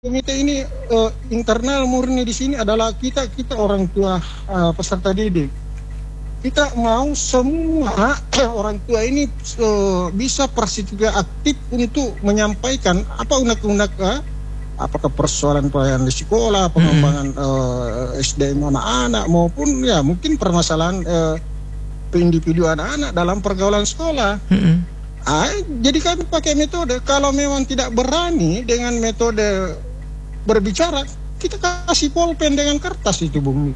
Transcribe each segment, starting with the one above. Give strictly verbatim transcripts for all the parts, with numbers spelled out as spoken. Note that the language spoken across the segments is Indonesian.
Komite ini uh, internal murni di sini adalah kita kita orang tua uh, peserta didik. Kita mau semua orang tua ini uh, bisa bersedia aktif untuk menyampaikan apa unek-unek uh, apakah persoalan pelayanan di sekolah, pengembangan hmm. uh, S D M anak-anak maupun ya mungkin permasalahan uh, individu anak-anak dalam pergaulan sekolah. Hmm. Ah, jadi kami pakai metode kalau memang tidak berani dengan metode berbicara, kita kasih pulpen dengan kertas itu, Bung.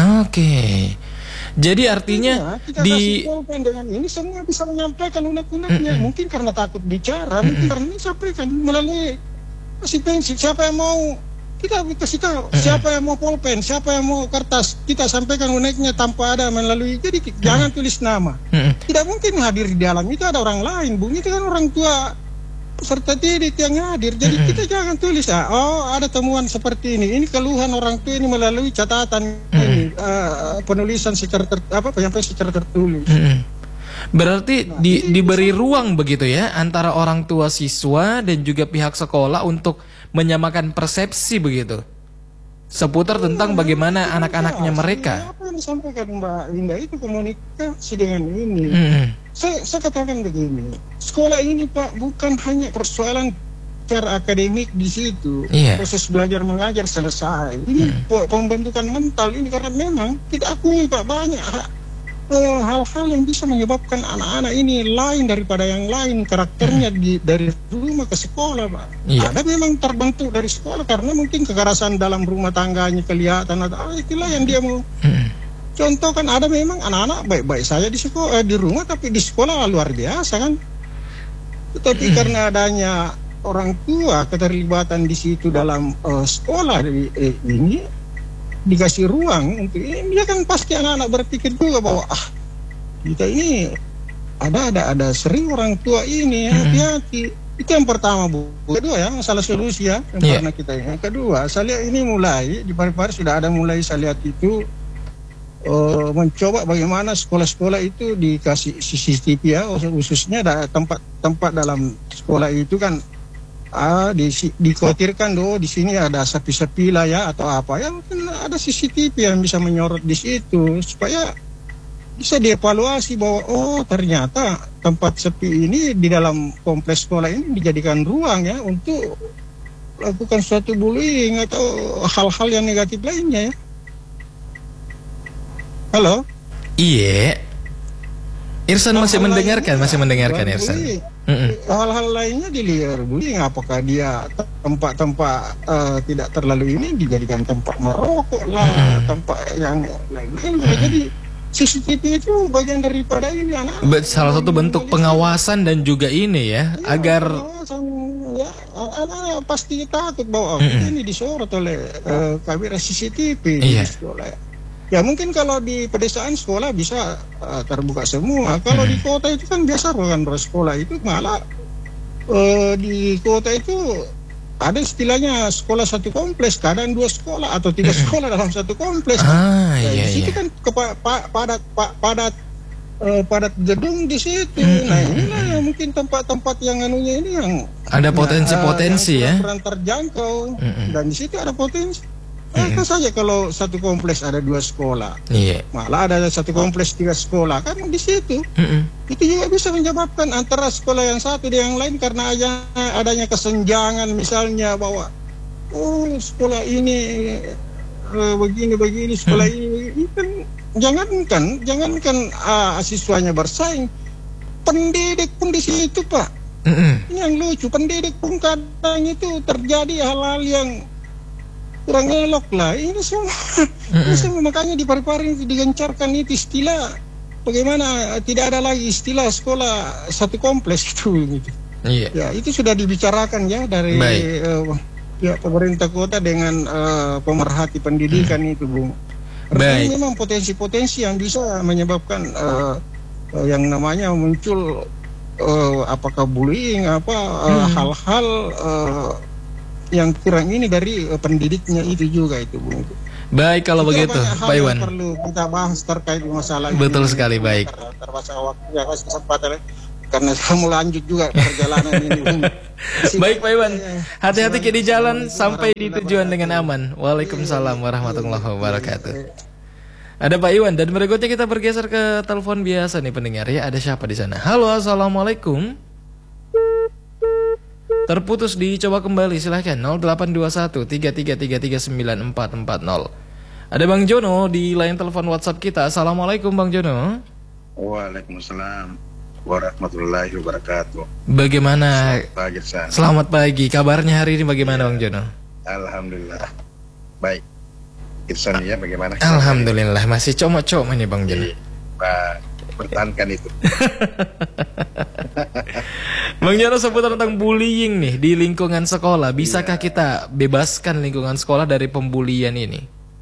Oke. Jadi artinya ya, kita di kasih pulpen dengan ini semua bisa menyampaikan unek-uneknya. Mm-mm. Mungkin karena takut bicara, Mm-mm. mungkin karena sampaikan melalui kasih pensil. Siapa yang mau kita kasih tahu, Mm-mm. siapa yang mau pulpen, siapa yang mau kertas, kita sampaikan uneknya tanpa ada melalui. Jadi Mm-mm. jangan tulis nama. Mm-mm. Tidak mungkin hadir di dalam itu ada orang lain, Bung. Itu kan orang tua peserta didik yang hadir, jadi mm-hmm. kita jangan tulis ah, oh ada temuan seperti ini, ini keluhan orang tua ini melalui catatan mm-hmm. ini uh, penulisan secara ter, apa penyampaian secara tertulis. Mm-hmm. Berarti nah, di, diberi bisa ruang begitu ya antara orang tua siswa dan juga pihak sekolah untuk menyamakan persepsi begitu seputar tentang ya, bagaimana anak-anaknya mereka. Apa yang disampaikan Mbak Linda itu komunikasi dengan ini. Mm-hmm. Saya, saya katakan begini, sekolah ini Pak bukan hanya persoalan cara akademik di situ, yeah. proses belajar mengajar selesai. Ini mm. pembentukan mental ini karena memang tidak akui Pak banyak hal-hal yang bisa menyebabkan anak-anak ini lain daripada yang lain karakternya mm. di, dari rumah ke sekolah Pak. Yeah. Ada memang terbentuk dari sekolah karena mungkin kekerasan dalam rumah tangganya kelihatan atau ah, itulah yang dia mau. Mm. Contoh kan ada memang anak-anak baik-baik saya di sekolah, eh, di rumah tapi di sekolah luar biasa kan. Tetapi mm. karena adanya orang tua keterlibatan di situ dalam uh, sekolah eh, ini dikasih ruang untuk ini, dia kan pasti anak-anak berpikir juga bahwa ah kita ini ada ada ada sering orang tua ini hati-hati. Mm. Itu yang pertama Bu. Kedua ya masalah solusi ya yang yeah. pernah kita yang kedua saya lihat ini mulai di pari-pari sudah ada mulai saya lihat itu Uh, mencoba bagaimana sekolah-sekolah itu dikasih C C T V ya khususnya ada tempat-tempat dalam sekolah itu kan ah, di, dikhawatirkan doh di sini ada sepi-sepi lah ya atau apa ya mungkin ada C C T V yang bisa menyorot di situ supaya bisa dievaluasi bahwa oh ternyata tempat sepi ini di dalam kompleks sekolah ini dijadikan ruang ya untuk lakukan suatu bullying atau hal-hal yang negatif lainnya ya. Halo? Iya. Irsan masih mendengarkan, masih mendengarkan Irsan. Hal-hal lainnya dilihat bullying, apakah dia tempat-tempat uh, tidak terlalu ini dijadikan tempat merokok lah, mm. tempat yang lain-lain. Mm. Jadi C C T V itu bagian daripada ini anak. Salah satu bentuk pengawasan dan juga ini ya, ya agar ya, anak pasti takut bahwa mm. ini disorot oleh uh, kamera C C T V di iya. sekolah. Ya mungkin kalau di pedesaan sekolah bisa uh, terbuka semua. Kalau hmm. di kota itu kan biasa kan sekolah itu malah uh, di kota itu ada istilahnya sekolah satu kompleks, kadang dua sekolah atau tiga sekolah dalam satu kompleks. Ah, nah, iya, di situ iya. kan kepa, pa, padat pa, padat uh, padat gedung di situ. Hmm. Nah inilah yang mungkin tempat-tempat yang anunya ini yang ada potensi-potensi nah, ya. Kurang terjangkau hmm. dan di situ ada potensi. Mm-hmm. Kan saja kalau satu kompleks ada dua sekolah, yeah. malah ada satu kompleks tiga sekolah kan di situ, mm-hmm. itu juga bisa menyebabkan antara sekolah yang satu dengan yang lain karena adanya, adanya kesenjangan misalnya bahwa oh sekolah ini uh, begini begini sekolah mm-hmm. ini, ini kan jangankan jangankan uh, siswanya bersaing, pendidik pun di situ Pak, mm-hmm. ini yang lucu pendidik pun kadang itu terjadi hal-hal yang kurang elok lah ini semua, mm-hmm. ini semua makanya di pari-pari digencarkan itu istilah bagaimana tidak ada lagi istilah sekolah satu kompleks itu gitu. Iya. Ya itu sudah dibicarakan ya dari uh, ya pemerintah kota dengan uh, pemerhati pendidikan mm. itu Bung. Baik. Memang potensi-potensi yang bisa menyebabkan uh, uh, yang namanya muncul uh, apakah bullying apa uh, mm. hal-hal uh, yang kurang ini dari uh, pendidiknya itu juga itu Bung. Baik kalau itu begitu, Pak Iwan. Perlu kita bahas terkait masalah betul ini. Sekali baik. Terbatas waktu ya kesempatan. karena saya mau lanjut juga perjalanan ini. Baik Pak Iwan, hati-hati di jalan sampai di tujuan dengan aman. Waalaikumsalam warahmatullahi wabarakatuh. Ada Pak Iwan dan berikutnya kita bergeser ke telepon biasa nih pendengar ya. Ada siapa di sana? Halo, assalamualaikum. Terputus, dicoba kembali silahkan nol delapan dua satu tiga tiga tiga tiga sembilan empat empat nol. Ada Bang Jono di line telepon WhatsApp kita. Assalamualaikum Bang Jono. Waalaikumsalam warahmatullahi wabarakatuh. Bagaimana? Selamat pagi, San. Selamat pagi. Kabarnya hari ini bagaimana ya, Bang Jono? Alhamdulillah baik. Irsan ya bagaimana? Alhamdulillah masih comot-comot nih Bang Jono. Pak, pertahankan itu. Bang Jono, seputar tentang bullying nih di lingkungan sekolah, bisakah ya. kita bebaskan lingkungan sekolah dari pembulian ini?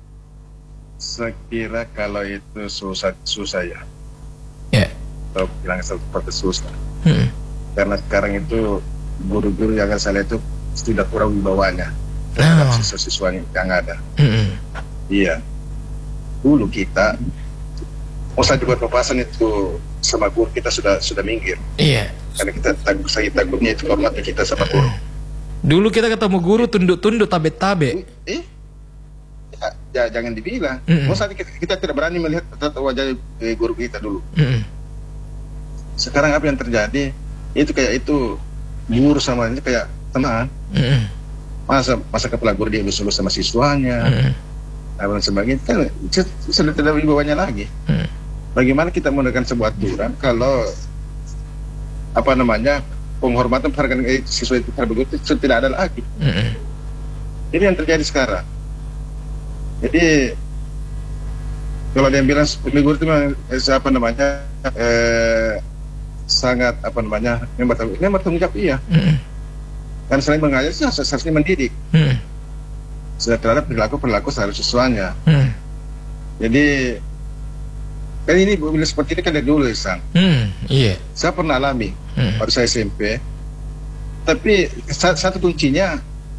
Sekira kalau itu susah susah ya. Ya. Atau bilang seperti susah. Hmm. Karena sekarang itu guru-guru yang saya lihat itu sudah kurang wibawanya terhadap oh. siswa-siswanya yang ada. Hmm. Iya. Dulu kita usah dibuat pembahasan itu sama guru kita sudah sudah minggir. Iya. Karena kita takut sakit takutnya itu hormatnya kita sama guru. Dulu kita ketemu guru tunduk-tunduk tabe-tabe. Eh, ya, ya jangan dibilang. Mm-mm. Masa kita, kita tidak berani melihat wajah eh, guru kita dulu. Mm-mm. Sekarang apa yang terjadi? Itu kayak itu guru sama ini kayak teman. Mm-mm. Masa masa kepala guru dia lulus sama siswanya. Mm-mm. Dan sebagainya kan sudah tidak wibawanya lagi. Mm. Bagaimana kita menggunakan sebuah aturan kalau apa namanya penghormatan penghargaan eh, siswa itu begitu itu tidak ada lagi. Mm-hmm. Jadi yang terjadi sekarang. Jadi kalau dia bilang guru itu eh, apa namanya eh, sangat apa namanya yang bertanggung yang bertanggung jawab iya. Mm-hmm. Kan selain mengajar sih seharusnya mendidik. Mm-hmm. Sudah terhadap perilaku perilaku seharusnya siswanya. Mm-hmm. Jadi kan ini bila seperti ini kan dari dulu Sang. Hmm, iya. Saya pernah alami hmm. pada saya S M P. Tapi satu kuncinya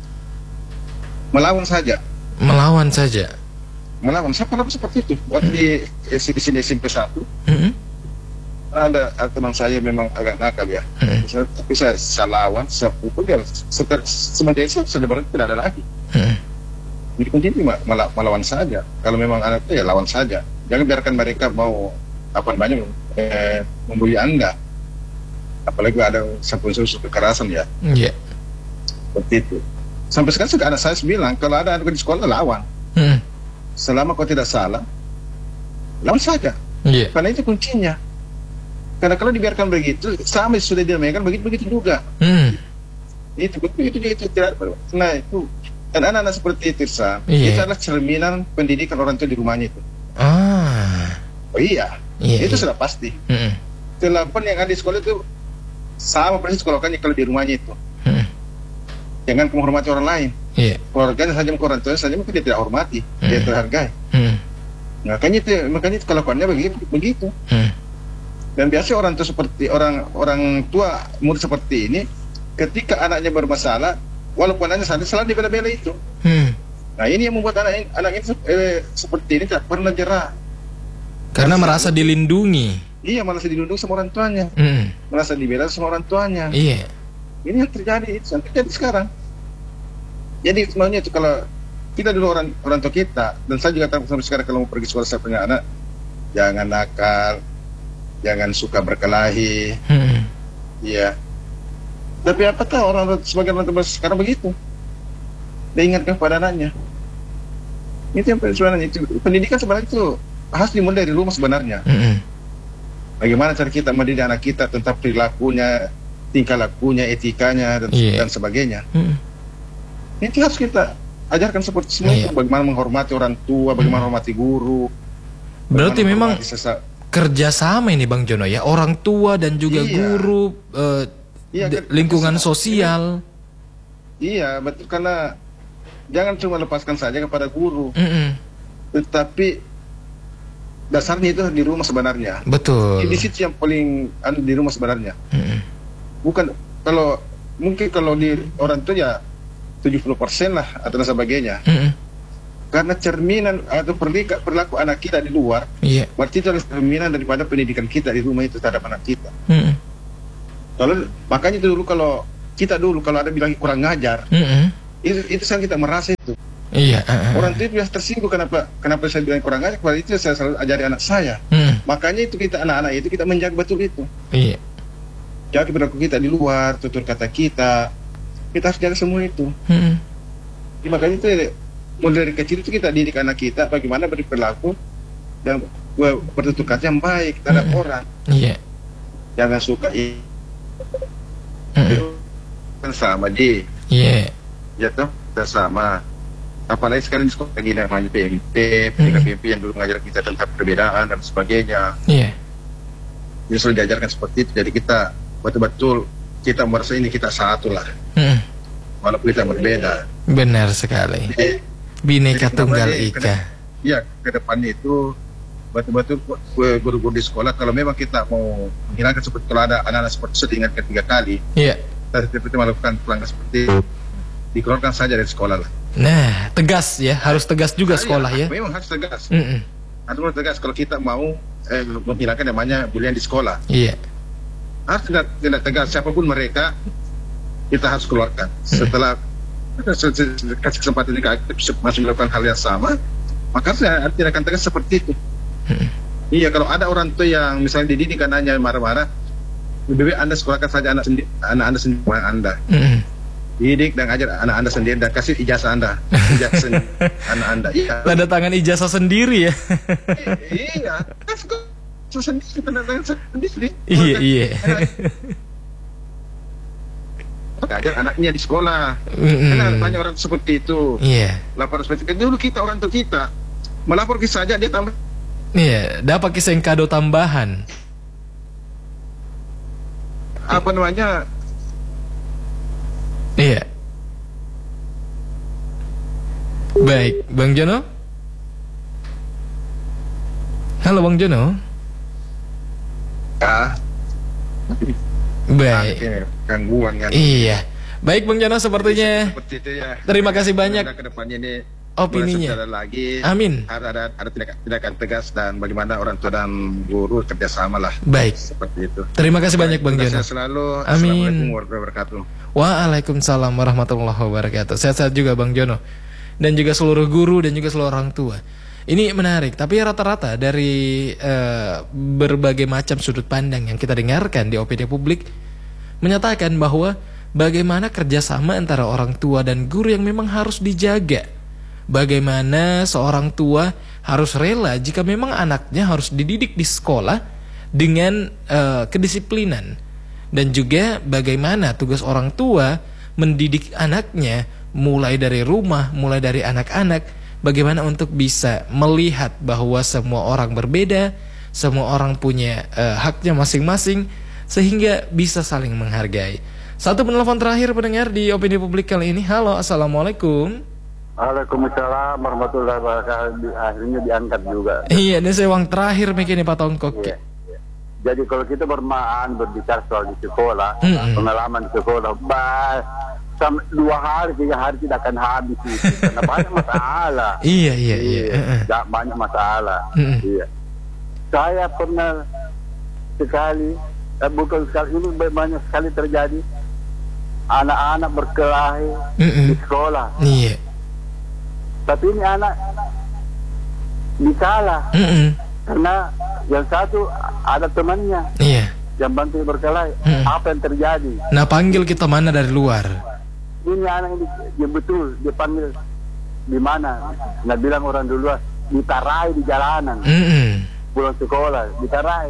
melawan saja. Melawan saja. Melawan. Saya pernah seperti itu. Waktu di di sini S M P satu. Hmm. Ada teman saya memang agak nakal ya. Hmm. Saya, tapi saya, saya lawan, saya pukul dia. Semenjak itu sudah berarti tidak ada lagi. Hmm. Jadi kuncinya mal melawan saja. Kalau memang anak itu ya lawan saja. Jangan biarkan mereka mau apa namanya eh, membuli Anda. Apalagi ada unsur-unsur kekerasan ya. Iya. Yeah. Seperti itu. Sampai sekarang sudah anak saya bilang kalau ada anak di sekolah lawan. Hmm. Selama kau tidak salah, lawan saja. Iya. Yeah. Karena itu kuncinya. Karena kalau dibiarkan begitu, sama sudah diamakan begitu begitu juga. Hmm. Itu begitu itu tidak. Nah itu dan anak-anak seperti itu Sam, yeah. itu adalah cerminan pendidikan orang tua di rumahnya itu. Ah. Oh iya, yeah, itu yeah. sudah pasti. Mm-hmm. Kelakuan yang ada di sekolah itu sama persis kelakuannya kalau di rumahnya itu. Mm. Jangan menghormati orang lain. Yeah. Keluarganya saja, orang tuanya saja mungkin dia tidak hormati, mm. dia terhargai. Mm. Makanya itu, makanya itu kelakuannya begitu. begitu. Mm. Dan biasanya orang tua seperti orang orang tua murid seperti ini, ketika anaknya bermasalah, walaupun anaknya salah, selalu dibela-bela itu. Mm. Nah ini yang membuat anak anak ini eh, seperti ini tak pernah jerah. Karena merasa dilindungi. Iya, merasa dilindungi sama orang tuanya. Mm. Merasa dibela sama orang tuanya. Iya. Ini yang terjadi, itu yang terjadi sekarang. Jadi sebenarnya itu kalau kita dulu orang orang tua kita, dan saya juga sampai sekarang kalau mau pergi sekolah saya punya anak, jangan nakal, jangan suka berkelahi. Mm. Iya. Tapi apakah orang sebagian orang tua sekarang begitu? Dia ingatkan kepada anaknya. Itu yang sebenarnya itu pendidikan sebenarnya itu harus dimulai dari rumah sebenarnya. Mm-hmm. Bagaimana cara kita mendidik anak kita tentang perilakunya, tingkah lakunya, etikanya dan, yeah. dan sebagainya. Mm-hmm. Itu harus kita ajarkan seperti semua. Yeah. Bagaimana menghormati orang tua, bagaimana menghormati guru. Berarti memang kerjasama ini Bang Jono ya, orang tua dan juga iya. guru, uh, iya, lingkungan sosial. Iya betul, karena jangan cuma lepaskan saja kepada guru, mm-hmm. tetapi dasarnya itu di rumah sebenarnya. Betul. Di situ yang paling anu di rumah sebenarnya. Mm-hmm. Bukan kalau mungkin kalau di orang tua ya tujuh puluh persen lah atau sebagainya. Mm-hmm. Karena cerminan atau perilaku, perilaku anak kita di luar, yeah. berarti itu adalah cerminan daripada pendidikan kita di rumah itu terhadap anak kita. Mm-hmm. Kalau makanya itu dulu kalau kita dulu kalau ada bilang kurang ngajar, mm-hmm. itu itu kan kita merasa itu. Iya. Uh, Orang itu biasa tersinggung kenapa kenapa saya bilang kurang ngajar, padahal itu saya selalu ajari anak saya. Mm. Makanya itu kita anak-anak itu kita menjaga betul itu. Iya. Jaga perilaku kita di luar, tutur kata kita, kita harus jaga semua itu. Mm. Jadi, makanya itu mulai dari kecil itu kita didik anak kita bagaimana berperilaku dan bertutur kata yang baik terhadap mm. orang. Iya. Jangan suka i- mm. kan sama di. Iya. Ya toh, kita sama. Apalagi sekarang di sekolah lagi namanya P M P, Mm. P M P yang dulu mengajar kita tentang perbedaan dan sebagainya. Iya. Jadi selalu diajarkan seperti itu. Jadi kita betul-betul kita merasa ini kita satu lah. Mm. Walaupun kita berbeda. Benar sekali. Jadi, Bineka jadi Tunggal kenapa Ika. Iya, ke depannya itu betul-betul guru-guru di sekolah kalau memang kita mau menghilangkan seperti kalau ada anak-anak seperti itu diingatkan tiga kali. Iya. Kita seperti melakukan pelanggaran seperti itu, dikeluarkan saja dari sekolah lah. Nah, tegas ya, harus tegas juga sekolah ya. Memang harus tegas. Mm-mm. Harus tegas kalau kita mau eh, menghilangkan namanya bulian di sekolah. Iya. Harus tidak, tidak tegas siapapun mereka, kita harus keluarkan. Setelah kasih kesempatan jika masih melakukan hal yang sama, maka saya tidak akan tegas seperti itu. Mm. Iya, kalau ada orang tua yang misalnya dididik anaknya marah-marah, lebih baik Anda sekolahkan saja anak sendiri, anak Anda sendiri, Anda. Mm. Didik dan ajar anak Anda sendiri dan kasih ijazah Anda, ijazah sendiri, anak Anda. Iya. Tanda tangan ijazah sendiri ya. Iya, kan sendiri, tanda tangan sendiri. Iya, iya. Ajar anaknya di sekolah. Mm-mm. Kan banyak orang seperti itu. Iya. Lapor seperti itu. Dulu kita orang tua kita melapor kisah saja dia tambah. Iya, dapat kisah kado tambahan. Apa namanya? Iya. Baik, Bang Jono. Halo Bang Jono. Ah. Baik. Gangguan kan. Iya. Baik Bang Jono, sepertinya Seperti itu ya. terima kasih banyak ke depannya ini opininya. Lagi. Amin. Harus ada ada tindakan tindakan tegas dan bagaimana orang tua dan guru kerjasama lah. Baik. Seperti itu. Terima kasih banyak Bang Jono. Selalu. Amin. Assalamualaikum warahmatullahi wabarakatuh. Waalaikumsalam warahmatullahi wabarakatuh. Sehat-sehat juga Bang Jono. Dan juga seluruh guru dan juga seluruh orang tua. Ini menarik, tapi rata-rata dari uh, berbagai macam sudut pandang yang kita dengarkan di opini publik menyatakan bahwa bagaimana kerjasama antara orang tua dan guru yang memang harus dijaga. Bagaimana seorang tua harus rela jika memang anaknya harus dididik di sekolah dengan uh, kedisiplinan. Dan juga bagaimana tugas orang tua mendidik anaknya mulai dari rumah, mulai dari anak-anak, bagaimana untuk bisa melihat bahwa semua orang berbeda, semua orang punya uh, haknya masing-masing, sehingga bisa saling menghargai. Satu penelpon terakhir pendengar di opini publik kali ini. Halo, assalamualaikum. Waalaikumsalam warahmatullahi wabarakatuh. Akhirnya diangkat juga. Iya, ini sewang terakhir begini Pak Tongkok. Iya. Jadi kalau kita bermaan berbicara soal di sekolah, Mm-mm. pengalaman di sekolah, bah, sama dua hari tiga hari tidak akan habis itu, karena banyak masalah. Iya, iya, iya. iya. Banyak masalah. Mm-mm. Iya. Saya pernah sekali, eh, bukan sekali, ini banyak sekali terjadi anak-anak berkelahi Mm-mm. di sekolah. Iya. Tapi ini anak dikalah Mm-mm. karena yang satu ada temannya Iya. yang bantu berkelahi. Mm. Apa yang terjadi? Nah, panggil kita mana dari luar? Ini anak ini yang betul dia panggil di mana? Nah bilang orang dulu ditarai di jalanan, Mm-mm. pulang sekolah ditarai.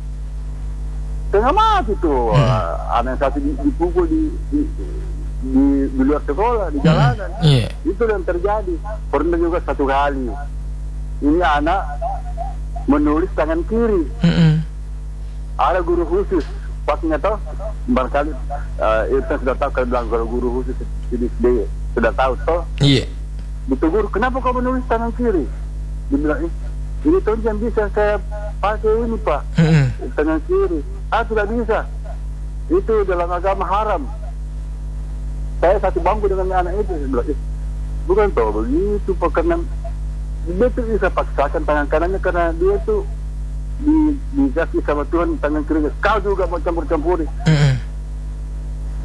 Tengah mati tuh Mm. anak yang satu dipukul di di, di, di luar sekolah di jalanan. Mm. Iya. Itu yang terjadi. Pernah juga satu kali. Ini anak menulis tangan kiri. Mm-mm. Ada guru khusus, pasnya toh, barangkali uh, itu sudah tahu kalau bilang kalau guru khusus di dia sudah tahu toh. Iya. Ditegur, kenapa kau menulis tangan kiri? Dibilang, ini tuh yang bisa saya pakai ini pak, Mm-mm. tangan kiri. Ah tidak bisa, itu dalam agama haram. Saya satu bangku dengan anak itu, saya bilang, eh, bukan toh begitu pak, karena dia tuh bisa paksakan tangan kanannya karena dia tuh di dikasih sama Tuhan tangan kiri. Kau juga mau campur-campuri. Mm-mm.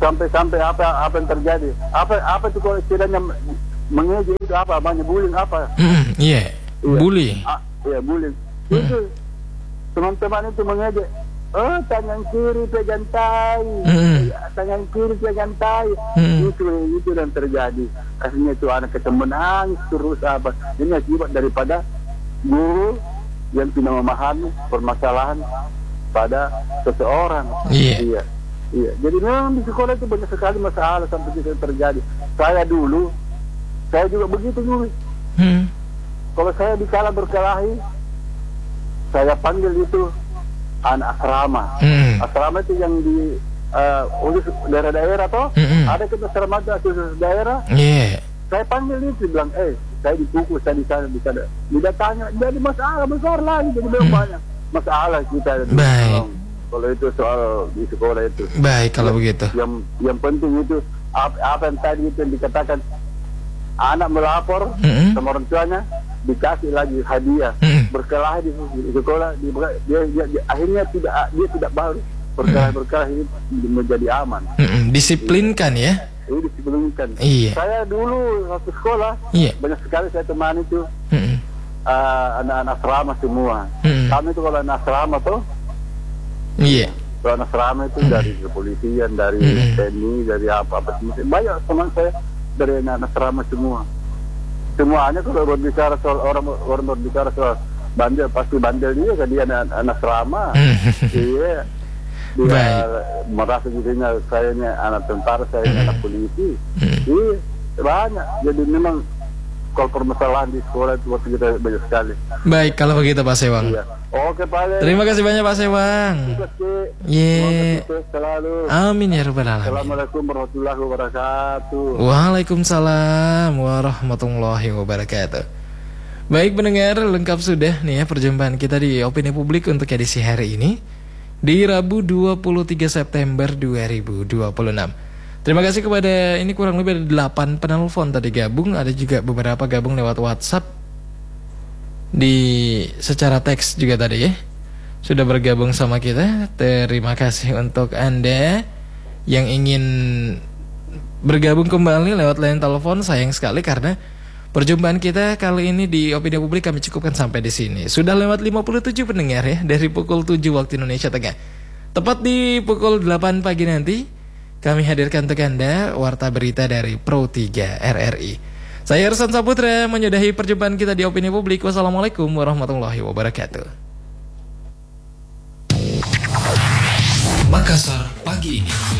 sampai-sampai apa apa yang terjadi? Apa apa itu kalau istilahnya mengejek itu apa? Banyak bullying apa? Mm, yeah. Iya, bully. Ah, iya bullying. Mm. Itu teman-teman itu mengejek. Oh, tangan kiri pegang tai, mm. tangan kiri pegang tai. Mm. Itu itu yang terjadi. Akhirnya itu anak ketemu menangis terus apa? Ini akibat daripada guru yang tidak memahami permasalahan pada seseorang. Iya. Iya. Iya. Jadi memang di sekolah itu banyak sekali masalah sampai itu terjadi. Saya dulu, saya juga begitu dulu. Hmm. Kalau saya dikala berkelahi, saya panggil itu anak asrama. Hmm. Asrama itu yang di uh, urus daerah-daerah toh. Hmm. Ada kita asrama itu khusus daerah. Iya. Yeah. Saya panggil itu bilang, eh, saya dipukul, saya di sana, di sana. Dia tanya, jadi masalah besar lagi, jadi hmm. banyak masalah kita. Baik. Um, kalau itu soal di sekolah itu. Baik kalau yang, begitu. Yang yang penting itu apa, apa yang tadi itu yang dikatakan anak melapor mm-hmm. sama orang tuanya dikasih lagi hadiah mm-hmm. berkelahi di, di sekolah di, dia, dia, dia akhirnya tidak dia tidak baru berkelahi-berkelahi mm-hmm. menjadi aman. Mm-hmm. Disiplinkan ya. Ini disiplinkan. Iya. Saya dulu waktu sekolah iya. banyak sekali saya temani itu mm-hmm. uh, anak-anak asrama semua. Mm-hmm. Kami itu kalau anak asrama tuh iya. Kalau anak asrama itu mm-hmm. dari kepolisian, dari mm-hmm. T N I, dari apa-apa banyak teman saya dari anak asrama semua. Semuanya kalau berbicara soal orang orang berbicara soal bandel pasti bandel dia kan dia anak, anak asrama. Mm-hmm. Iya. Dia baik. Merasa dirinya sayanya anak tentara, saya mm-hmm. anak polisi. Mm-hmm. Iya, banyak. Jadi memang kalau permasalahan di sekolah itu waktu kita banyak sekali. Baik kalau begitu Pak Sewang. Iya. Oke Pak. Terima kasih banyak Pak Sewang. Ye. Selalu. Amin ya rabbal alamin. Assalamualaikum warahmatullahi wabarakatuh. Waalaikumsalam warahmatullahi wabarakatuh. Baik pendengar, lengkap sudah nih ya perjumpaan kita di Opini Publik untuk edisi hari ini di Rabu dua puluh tiga September dua ribu dua puluh enam. Terima kasih kepada ini kurang lebih ada delapan penelpon tadi gabung, ada juga beberapa gabung lewat WhatsApp di secara teks juga tadi ya. Sudah bergabung sama kita. Terima kasih untuk Anda yang ingin bergabung kembali lewat line telepon. Sayang sekali karena perjumpaan kita kali ini di Opini Publik kami cukupkan sampai di sini. Sudah lewat lima puluh tujuh pendengar ya dari pukul tujuh waktu Indonesia Tengah. Tepat di pukul delapan pagi nanti kami hadirkan untuk Anda warta berita dari Pro tiga R R I. Saya Ersan Saputra menyudahi perjumpaan kita di Opini Publik. Wassalamualaikum warahmatullahi wabarakatuh. Makassar pagi ini.